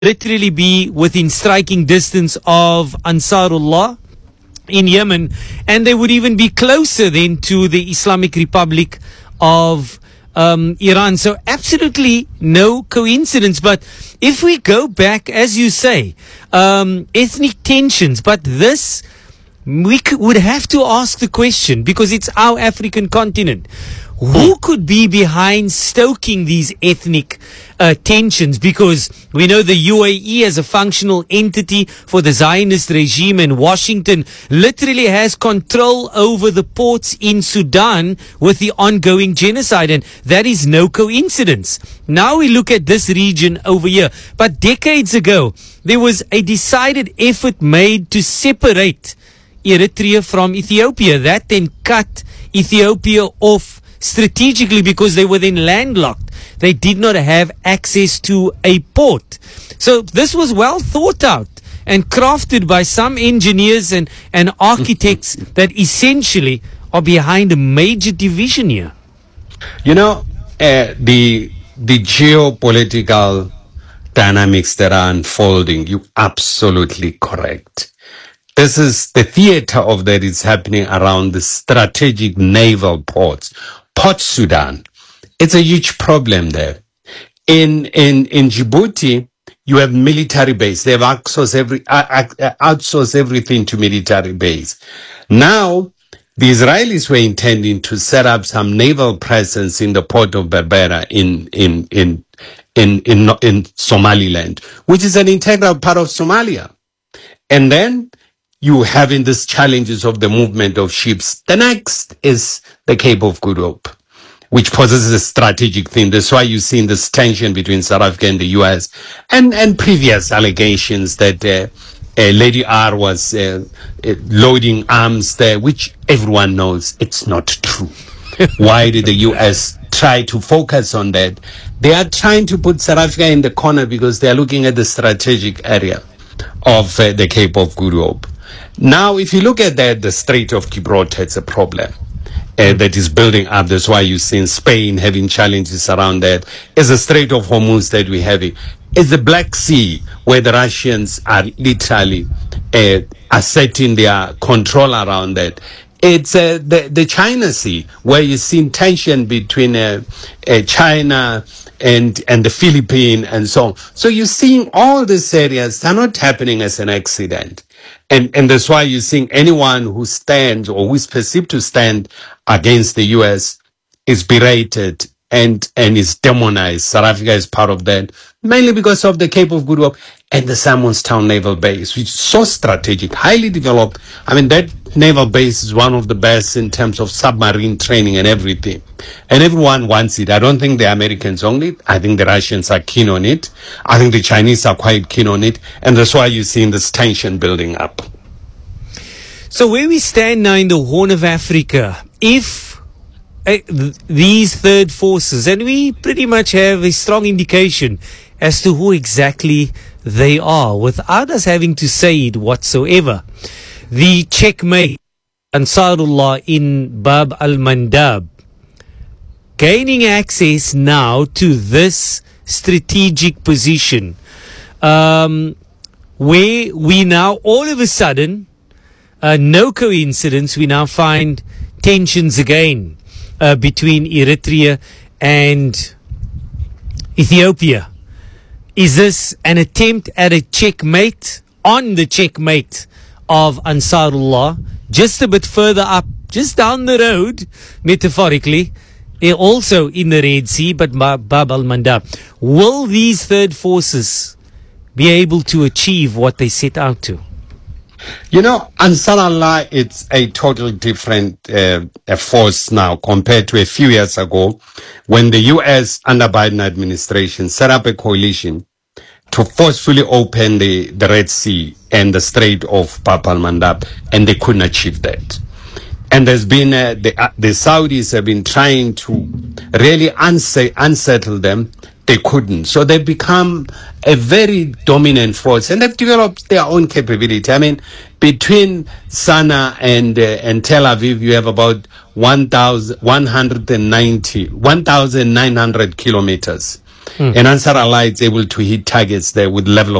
literally be within striking distance of Ansarullah in Yemen, and they would even be closer then to the Islamic Republic of Iran. So absolutely no coincidence. But if we go back, as you say, ethnic tensions, but this, would have to ask the question, because it's our African continent. Who could be behind stoking these ethnic tensions? Because we know the UAE as a functional entity for the Zionist regime, and Washington literally has control over the ports in Sudan with the ongoing genocide, and that is no coincidence. Now we look at this region over here. But decades ago, there was a decided effort made to separate Eritrea from Ethiopia. That then cut Ethiopia off strategically, because they were then landlocked. They did not have access to a port. So this was well thought out and crafted by some engineers and architects that essentially are behind a major division here. You know, the geopolitical dynamics that are unfolding, you're absolutely correct. This is the theater of that is happening around the strategic naval ports. Port Sudan, it's a huge problem there. In Djibouti, you have military base. They have outsourced everything to military base. Now, the Israelis were intending to set up some naval presence in the port of Berbera in Somaliland, which is an integral part of Somalia. And then you having these challenges of the movement of ships. The next is the Cape of Good Hope, which poses a strategic theme. That's why you've seen this tension between South Africa and the US, and previous allegations that Lady R was loading arms there, which everyone knows it's not true. Why did the US try to focus on that? They are trying to put South Africa in the corner because they are looking at the strategic area of the Cape of Good Hope. Now, if you look at that, the Strait of Gibraltar, it's a problem that is building up. That's why you've seen Spain having challenges around that. It's the Strait of Hormuz that we're having. It's the Black Sea, where the Russians are literally asserting their control around that. It's the China Sea, where you've seen tension between China and the Philippines and so on. So you're seeing all these areas. They're not happening as an accident. And that's why you're seeing anyone who stands or who is perceived to stand against the U.S. is berated and is demonized. South Africa is part of that, mainly because of the Cape of Good Hope and the Simonstown Naval Base, which is so strategic, highly developed. I mean, that naval base is one of the best in terms of submarine training and everything. And everyone wants it. I don't think the Americans only. I think the Russians are keen on it. I think the Chinese are quite keen on it. And that's why you're seeing this tension building up. So where we stand now in the Horn of Africa, if these third forces, and we pretty much have a strong indication as to who exactly they are, without us having to say it whatsoever. The checkmate, Ansarullah in Bab al-Mandab, gaining access now to this strategic position, where we now, all of a sudden, no coincidence, we now find tensions again between Eritrea and Ethiopia. Is this an attempt at a checkmate on the checkmate of Ansarullah, just a bit further up, just down the road, metaphorically, also in the Red Sea, but Bab al-Mandab? Will these third forces be able to achieve what they set out to? You know, Ansarullah, it's a totally different force now compared to a few years ago when the U.S. under Biden administration set up a coalition to forcefully open the Red Sea and the Strait of Bab al-Mandab, and they couldn't achieve that. And there's been, the Saudis have been trying to really unsettle them. They couldn't. So they've become a very dominant force, and they've developed their own capability. I mean, between Sana'a and Tel Aviv, you have about 1,900 kilometers. And Ansar Allah is able to hit targets there with level of